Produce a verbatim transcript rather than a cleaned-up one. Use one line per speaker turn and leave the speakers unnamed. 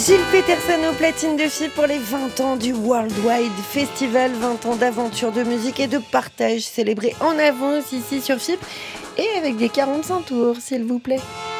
Gilles Peterson au platine de F I pour les vingt ans du Worldwide Festival, vingt ans d'aventure, de musique et de partage célébrés en avance ici sur F I P et avec des quarante-cinq tours s'il vous plaît.